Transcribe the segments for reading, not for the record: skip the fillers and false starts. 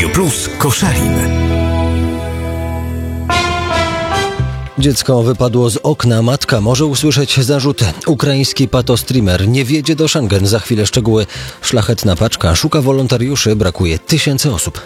Radio Plus Koszalin. Dziecko wypadło z okna, matka może usłyszeć zarzuty. Ukraiński patostreamer nie wjedzie do Schengen. Za chwilę szczegóły. Szlachetna paczka szuka wolontariuszy, brakuje 1000 osób.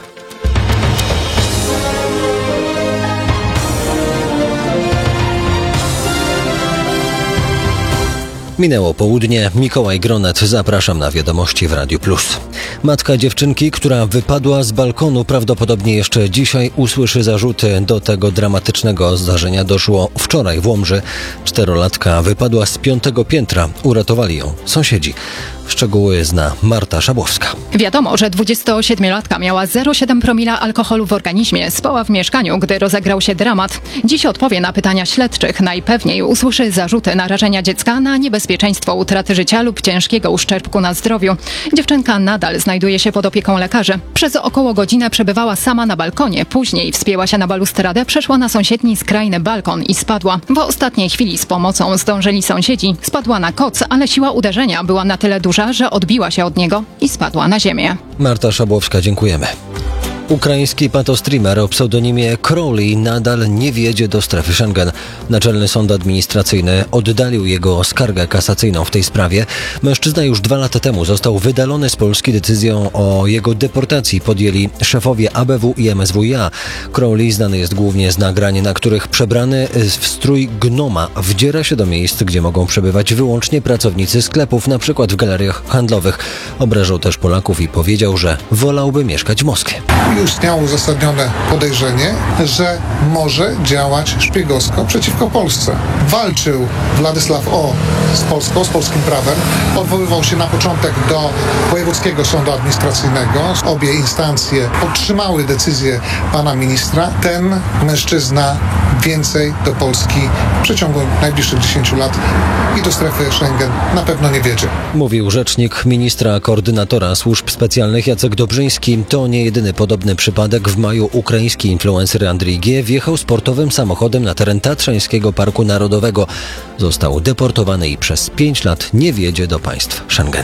Minęło południe. Mikołaj Gronet, zapraszam na wiadomości w Radiu Plus. Matka dziewczynki, która wypadła z balkonu, prawdopodobnie jeszcze dzisiaj usłyszy zarzuty. Do tego dramatycznego zdarzenia doszło wczoraj w Łomży. 4-latka wypadła z 5. piętra. Uratowali ją sąsiedzi. Szczegóły zna Marta Szabłowska. Wiadomo, że 27-latka miała 0,7 promila alkoholu w organizmie. Spała w mieszkaniu, gdy rozegrał się dramat. Dziś odpowie na pytania śledczych. Najpewniej usłyszy zarzuty narażenia dziecka na niebezpieczeństwo utraty życia lub ciężkiego uszczerbku na zdrowiu. Dziewczynka nadal znajduje się pod opieką lekarzy. Przez około godzinę przebywała sama na balkonie. Później wspięła się na balustradę, przeszła na sąsiedni skrajny balkon i spadła. W ostatniej chwili z pomocą zdążyli sąsiedzi. Spadła na koc, ale siła uderzenia była na tyle duża, że odbiła się od niego i spadła na ziemię. Marta Szabłowska, dziękujemy. Ukraiński patostreamer o pseudonimie Crowley nadal nie wjedzie do strefy Schengen. Naczelny Sąd Administracyjny oddalił jego skargę kasacyjną w tej sprawie. Mężczyzna już 2 lata temu został wydalony z Polski. Decyzją o jego deportacji podjęli szefowie ABW i MSWiA. Crowley znany jest głównie z nagrań, na których przebrany w strój gnoma wdziera się do miejsc, gdzie mogą przebywać wyłącznie pracownicy sklepów, na przykład w galeriach handlowych. Obrażał też Polaków i powiedział, że wolałby mieszkać w Moskwie. Istniało uzasadnione podejrzenie, że może działać szpiegowsko przeciwko Polsce. Walczył Władysław O. z Polską, z polskim prawem. Odwoływał się na początek do Wojewódzkiego Sądu Administracyjnego. Obie instancje podtrzymały decyzję pana ministra. Ten mężczyzna więcej do Polski w przeciągu najbliższych 10 lat i do strefy Schengen na pewno nie wjedzie. Mówił rzecznik ministra koordynatora służb specjalnych Jacek Dobrzyński. To nie jedyny podobny przypadek. W maju ukraiński influencer Andrzej G. wjechał sportowym samochodem na teren Tatrzańskiego Parku Narodowego. Został deportowany i przez 5 lat nie wjedzie do państw Schengen.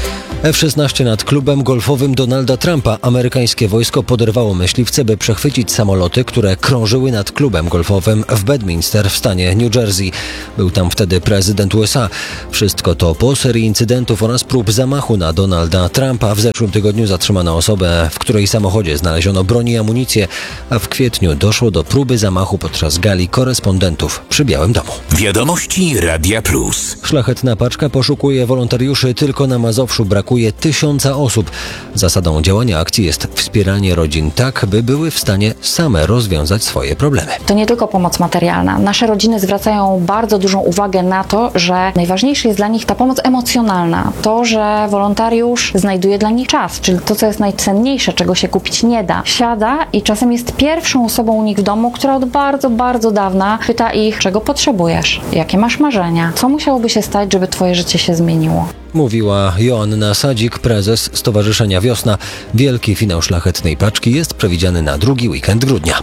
F-16 nad klubem golfowym Donalda Trumpa. Amerykańskie wojsko poderwało myśliwce, by przechwycić samoloty, które krążyły nad klubem golfowym w Bedminster w stanie New Jersey. Był tam wtedy prezydent USA. Wszystko to po serii incydentów oraz prób zamachu na Donalda Trumpa. W zeszłym tygodniu zatrzymano osobę, w której samochodzie znaleziono broń i amunicję, a w kwietniu doszło do próby zamachu podczas gali korespondentów przy Białym Domu. Wiadomości Radia Plus. Szlachetna paczka poszukuje wolontariuszy. Tylko na Mazowszu brakuje 1000 osób. Zasadą działania akcji jest wspieranie rodzin tak, by były w stanie same rozwiązać swoje problemy. To nie tylko pomoc materialna. Nasze rodziny zwracają bardzo dużą uwagę na to, że najważniejsza jest dla nich ta pomoc emocjonalna. To, że wolontariusz znajduje dla nich czas, czyli to, co jest najcenniejsze, czego się kupić nie da. Siada i czasem jest pierwszą osobą u nich w domu, która od bardzo, bardzo dawna pyta ich, czego potrzebujesz, jakie masz marzenia, co musiałoby się stać, żeby twoje życie się zmieniło. Mówiła Joanna Sadzik, prezes Stowarzyszenia Wiosna. Wielki finał szlachetnej paczki jest przewidziany na 2. weekend grudnia.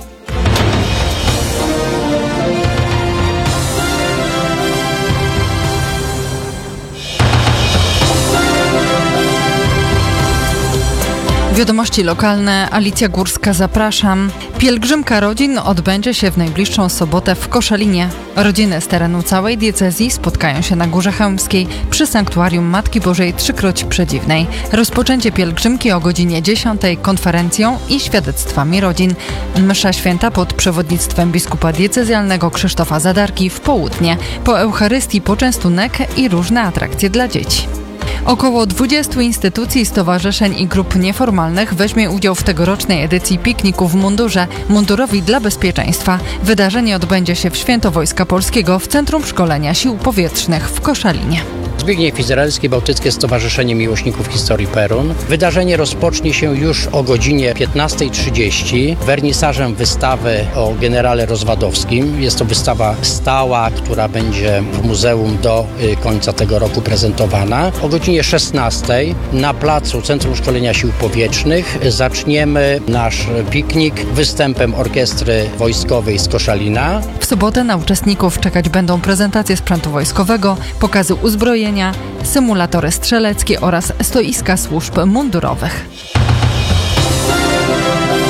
Wiadomości lokalne, Alicja Górska, zapraszam. Pielgrzymka rodzin odbędzie się w najbliższą sobotę w Koszalinie. Rodziny z terenu całej diecezji spotkają się na Górze Chełmskiej przy Sanktuarium Matki Bożej Trzykroć Przedziwnej. Rozpoczęcie pielgrzymki o godzinie 10 konferencją i świadectwami rodzin. Msza święta pod przewodnictwem biskupa diecezjalnego Krzysztofa Zadarki w południe. Po Eucharystii poczęstunek i różne atrakcje dla dzieci. Około 20 instytucji, stowarzyszeń i grup nieformalnych weźmie udział w tegorocznej edycji pikniku w mundurze Mundurowi dla Bezpieczeństwa. Wydarzenie odbędzie się w Święto Wojska Polskiego w Centrum Szkolenia Sił Powietrznych w Koszalinie. Zbigniew Izraelski, Bałtyckie Stowarzyszenie Miłośników Historii Perun. Wydarzenie rozpocznie się już o godzinie 15:30 wernisażem wystawy o generale Rozwadowskim. Jest to wystawa stała, która będzie w muzeum do końca tego roku prezentowana. O godzinie 16:00 na placu Centrum Szkolenia Sił Powietrznych zaczniemy nasz piknik występem orkiestry wojskowej z Koszalina. W sobotę na uczestników czekać będą prezentacje sprzętu wojskowego, pokazy uzbrojenia, symulatory strzeleckie oraz stoiska służb mundurowych.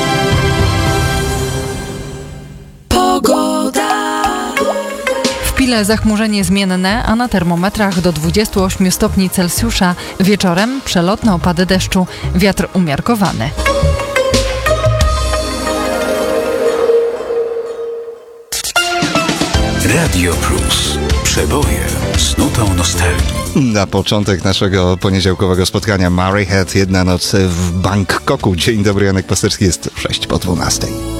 chwilę zachmurzenie zmienne, a na termometrach do 28 stopni Celsjusza. Wieczorem przelotne opady deszczu. Wiatr umiarkowany. Radio Plus. Przeboje z nutą nostalgii. Na początek naszego poniedziałkowego spotkania Murray Head, jedna noc w Bangkoku. Dzień dobry, Janek Pasterski, jest 6 po 12.